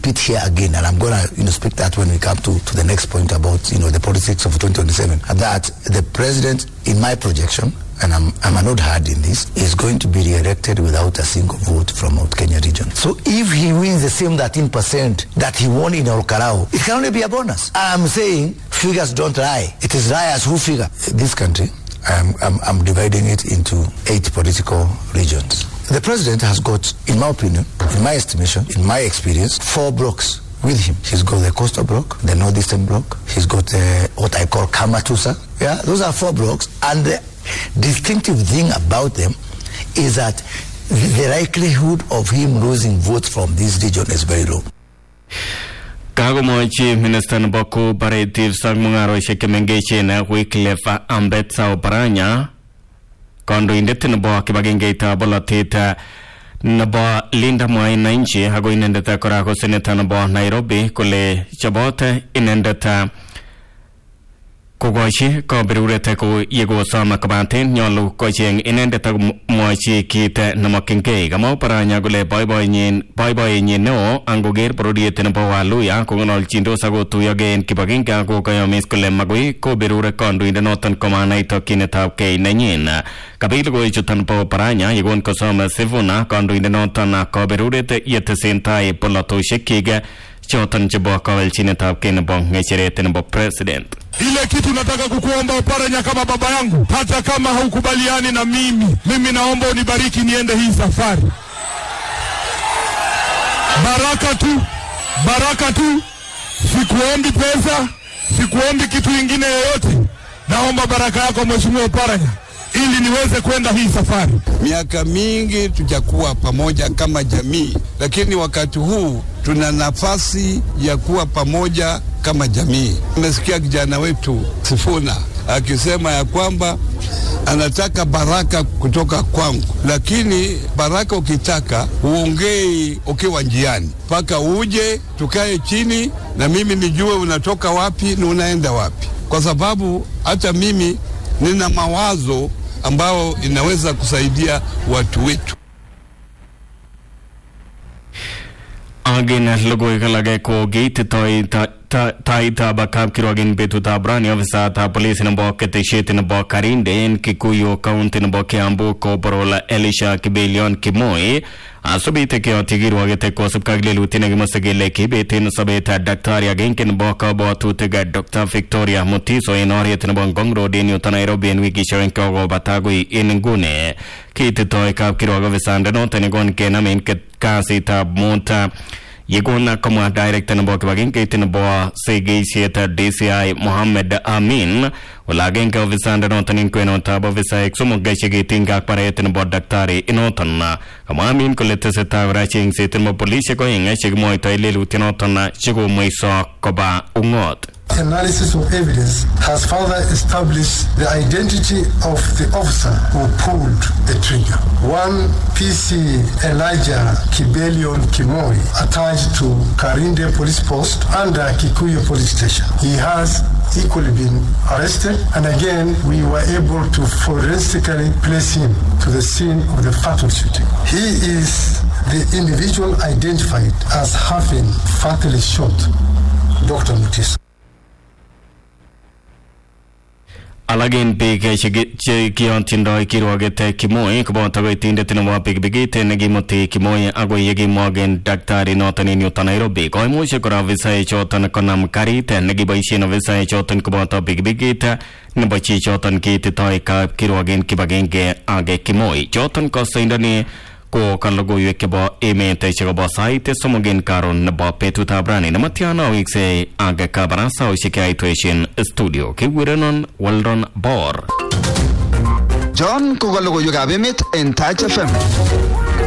repeat here again, and I'm going to speak that when we come to the next point about the politics of 2027. That the president, in my projection, and I'm an old hard in this, is going to be re-elected without a single vote from Mount Kenya region. So if he wins the same 13% that he won in Olkarau, it can only be a bonus. I'm saying figures don't lie. It is liars who figure. This country, I'm dividing it into 8 political regions. The president has got, in my opinion, in my estimation, in my experience, 4 blocks with him. He's got the coastal block, the northeastern block. He's got what I call Kamatusa. Yeah, those are 4 blocks. And the distinctive thing about them is that the likelihood of him losing votes from this region is very low. Kagomochi Minister Nboko Barative Sagmungaro Shekemengeche na Wycliffe Ambetsa Oparanya Kondo indete nbo kibagengeta bolateta nbo Linda Mwai Nanchi hago inendeta korako seneta nbo Nairobi kule chabote inendeta Kogoshi ko berurete ko yego sama kabante nyolu ko cheng inendeta mochi kite namakenge gamo paranya gule boy nyin no angoger prodiete nbo waluya ko nol chindo sago tuyagen kibagenga ko kayo miskule magui ko berure kondo indenotan komana ito kinetap ke nanyin kabilo go chutan po paranya yegon ko sama sivuna kondo indenotan ko berurete yete sentai polato shekiga chotan chebo kawel chinetap ke nbong ngecherete nbo president. Ile kitu nataka kukuomba Oparanya kama baba yangu, hata kama haukubaliani na mimi naomba unibariki niende hii safari. Baraka tu, sikuombi pesa, sikuombi kitu ingine yoyote. Naomba baraka yako Mheshimiwa Oparanya ili niweze kwenda hii safari. Miaka mingi tujakuwa pamoja kama jamii, lakini wakati huu tuna nafasi ya kuwa pamoja kama jamii. Nimesikia kijana wetu Sifuna akisema ya kwamba anataka baraka kutoka kwangu, lakini baraka ukitaka uongei ukiwa njiani, paka uje tukae chini na mimi nijue unatoka wapi na unaenda wapi, kwa sababu hata mimi nina mawazo ambao inaweza kusaidia watu wetu. Agin logoy kalagay ko gate taita bakab kirogin betuta brani ofisa ta police nbo kete shete nbo Karinde en Kikuyu county nbo Kiambu ko parola Elisha Kibelion Kimoi asubite ke otigir wagete ko subkagle lutine gmasagele kibetin sabeta daktari agenken nbo ka botutega Dr. Victoria Mutiso enoriet nbo Ngongro denyo Nairobi en wiki showing ko batagui ingune kite toy kab kirogo visande no tenegon kenamen ket kasita monta Yegona kama director nbo kibagenke tinbo Segesieta DCI Mohammed Amin walagenke ofisanda notanin kweno tabo visa exumo gashege tinga paret nbo daktari inotanna kama Amin kolete seta raching setinbo police ko inga chigmo itailelu tinotana chigo moiso koba ungot. Analysis of evidence has further established the identity of the officer who pulled the trigger. One PC Elijah Kibelion Kimoi attached to Karinde Police Post under Kikuyu Police Station. He has equally been arrested, and again we were able to forensically place him to the scene of the fatal shooting. He is the individual identified as having fatally shot Dr. Mutiso. Alagin peke kion tindoi kirwagete Kimoi kubota goitinde tinwa pigbigite negimoti Kimoi ago yegi mogen daktari notanin yuta Nairobi ko imushe kora visai chotan konam karite negibaishino visai chotan kubota pigbigite nebachi chotan kiti toi ka kirwagin kibagenge age Kimoi chotan ko saindani ko kalogo yekebo emete chego saite somogen karon nabo petuta brani namatiana wikse age kabarasa oshikai tuition studio kiwirenon Waldron Bor John kugalogo yugabe mit en Touch FM.